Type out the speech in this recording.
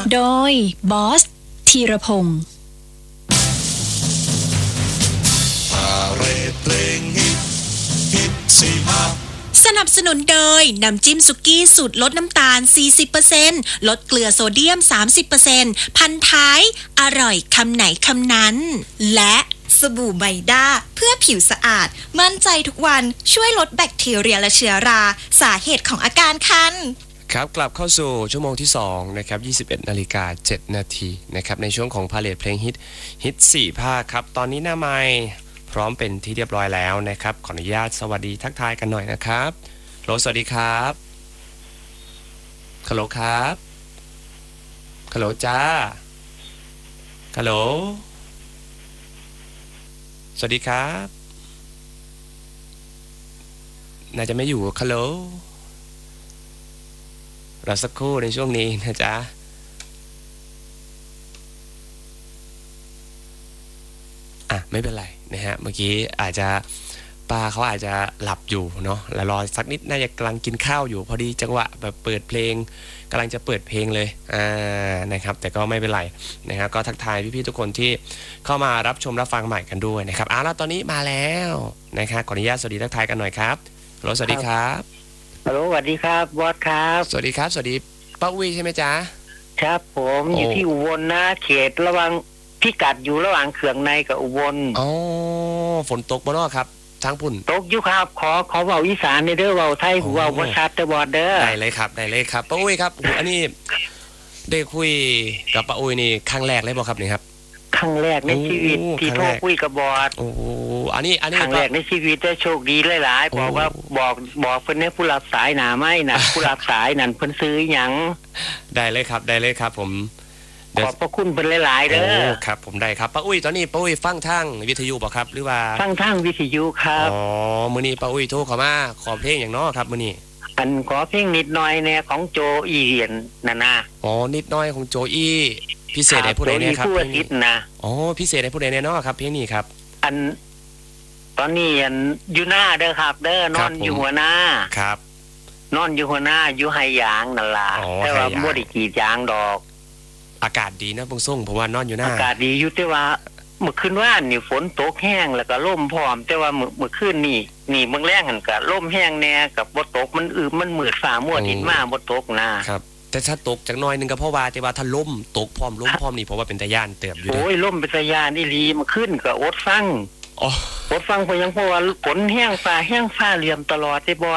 โดยบอสธีรพงศ์สนับสนุนโดยน้ำจิ้มสุกี้สูตรลดน้ำตาล 40% ลดเกลือโซเดียม 30% พันท้ายอร่อยคำไหนคำนั้นและสบู่ไบด้าเพื่อผิวสะอาดมั่นใจทุกวันช่วยลดแบคทีเรียและเชื้อราสาเหตุของอาการคันครับกลับเข้าสู่ชั่วโมงที่2นะครับ 21:07 นาทีนะครับในช่วงของพาเลทเพลงฮิต4ภาคครับตอนนี้หน้าไมค์พร้อมเป็นที่เรียบร้อยแล้วนะครับขออนุญาตสวัสดีทักทายกันหน่อยนะครับโหลสวัสดีครับฮัลโหลครับฮัลโหลจ้าฮัลโหลสวัสดีครับน่าจะไม่อยู่ฮัลโหลเราสักครู่ในช่วงนี้นะจ๊ะไม่เป็นไรนะฮะเมื่อกี้อาจจะป้าเขาอาจจะหลับอยู่เนาะแล้วรอสักนิดน่าจะกำลังกินข้าวอยู่พอดีจังหวะแบบเปิดเพลงกำลังจะเปิดเพลงเลยนะครับแต่ก็ไม่เป็นไรนะครับก็ทักทายพี่ๆทุกคนที่เข้ามารับชมรับฟังใหม่กันด้วยนะครับแล้วตอนนี้มาแล้วนะครับขออนุญาตสวัสดีทักทายกันหน่อยครับฮัลโหลสวัสดีครับฮัลโหลสวัสดีครับบอสครับสวัสดีครับสวัสดีป้าอุ้ยใช่ไหมจ๊ะครับผมอยู่ที่อุบลนะเขตระหว่างพิกัดอยู่ระหว่างเขื่องในกับอุบลฝนตกบ่เนาะครับทางพุ่นตกอยู่ครับขอเว้าอีสานเด้อเว้าไทยเว้าบ่ชัดแต่บอสเด้อได้เลยครับป้าอุ้ยครับอันนี้ได้คุยกับป้าอุ้ยนี่ครั้งแรกเลยบ่ครับนี่ครับครั้งแรกในชีวิตที่โทรคุยกับบอสอันนี้ครั้งแรกในชีวิตได้โชคดีหลายๆบอกว่าบอกเพิ่นให้ผู้รับสายหน้าไม้น่ะผู้รับสายนั่นเพิ่นซื้อหยังได้เลยครับผมขอบพระคุณเพิ่นหลายๆเด้อครับผมได้ครับป้าอุ้ยตอนนี้ป้าอุ้ยฟังทางวิทยุบ่ครับหรือว่าฟังทางวิทยุครับมื้อนี้ป้าอุ้ยโทรเข้ามาขอเพลงหยังเนาะครับมื้อนี้ขอเพลงนิดหน่อยแน่ของโจอี้นั่นน่ะนิดหน่อยของโจอี้พิเศษให้ผู้ใดเนี่ยครับผู้อาทิตย์นะพิเศษให้ผู้ใดเนี่ยเนาะครับเพลงนี้ครับตอนนี้อยู่หน้าเด้อครับเด้อนอนอยู่หัวหน้าครับนอนอยู่หัวหน้าอยู่ไหยางนั่นล่ะแต่ว่าบ่ได้กรีดยางดอกอากาศดีนะพงส่งเพราะว่านอนอยู่หน้าอากาศดีอยู่แต่ว่าเมื่อคืนว่านนี่ฝนตกแห้งแล้วก็ลมพร้อมแต่ว่าเมื่อคืนนี่เมืองแรงหั่นก็ลมแห้งแน่กับบ่ตกมันมืดฟ้ามัวดินมาบ่ตกนะครับแต่ถ้าตกจักหน่อยนึงก็เพราะว่าแต่ว่าถ้าลมตกพร้อมนี่เพราะว่าเป็นตะย่านเติบอยู่โอ้ยลมเป็นตะย่านอีหลีเมื่อคืนก็อดฟังเพราะยังเพราะว่าฝนแห้งฟ้าเหลี่ยมตลอดได้บ่